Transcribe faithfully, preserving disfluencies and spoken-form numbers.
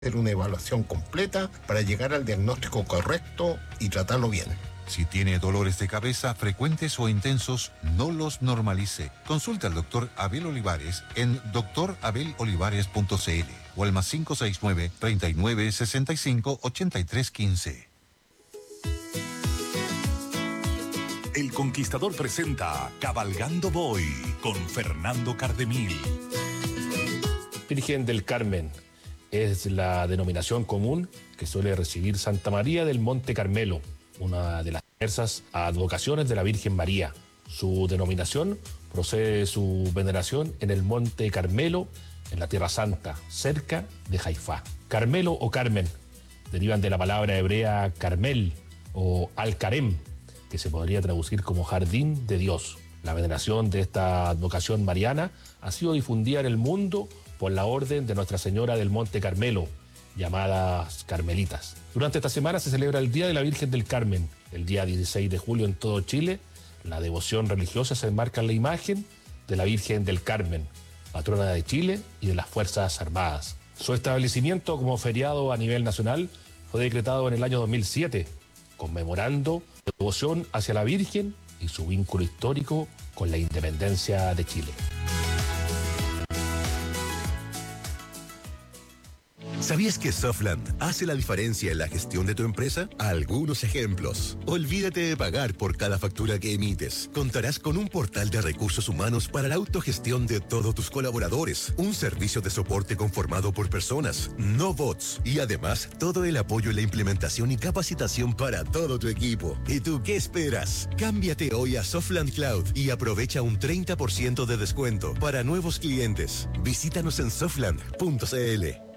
hacer una evaluación completa para llegar al diagnóstico correcto y tratarlo bien. Si tiene dolores de cabeza frecuentes o intensos, no los normalice. Consulta al doctor Abel Olivares en doctor abel olivares punto c l o al más cinco seis nueve, treinta y nueve, sesenta y cinco, ochenta y tres quince. El Conquistador presenta Cabalgando Voy con Fernando Cardemil. Virgen del Carmen es la denominación común que suele recibir Santa María del Monte Carmelo, una de las diversas advocaciones de la Virgen María. Su denominación procede de su veneración en el Monte Carmelo, en la Tierra Santa, cerca de Haifá. Carmelo o Carmen derivan de la palabra hebrea Carmel o Al-Karem, que se podría traducir como Jardín de Dios. La veneración de esta advocación mariana ha sido difundida en el mundo por la Orden de Nuestra Señora del Monte Carmelo, llamadas Carmelitas. Durante esta semana se celebra el Día de la Virgen del Carmen. El día dieciséis de julio en todo Chile, la devoción religiosa se enmarca en la imagen de la Virgen del Carmen, patrona de Chile y de las Fuerzas Armadas. Su establecimiento como feriado a nivel nacional fue decretado en el año dos mil siete, conmemorando la devoción hacia la Virgen y su vínculo histórico con la independencia de Chile. ¿Sabías que Softland hace la diferencia en la gestión de tu empresa? Algunos ejemplos. Olvídate de pagar por cada factura que emites. Contarás con un portal de recursos humanos para la autogestión de todos tus colaboradores, un servicio de soporte conformado por personas, no bots, y además todo el apoyo en la implementación y capacitación para todo tu equipo. ¿Y tú qué esperas? Cámbiate hoy a Softland Cloud y aprovecha un treinta por ciento de descuento para nuevos clientes. Visítanos en softland punto c l.